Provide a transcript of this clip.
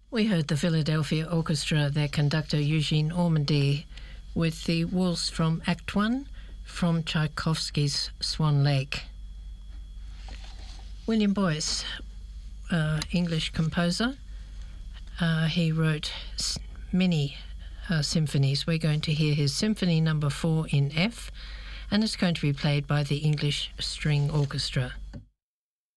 We heard the Philadelphia Orchestra, their conductor Eugene Ormandy, with the waltz from Act 1 from Tchaikovsky's Swan Lake. William Boyce, English composer, he wrote many symphonies. We're going to hear his Symphony No. 4 in F, and it's going to be played by the English String Orchestra.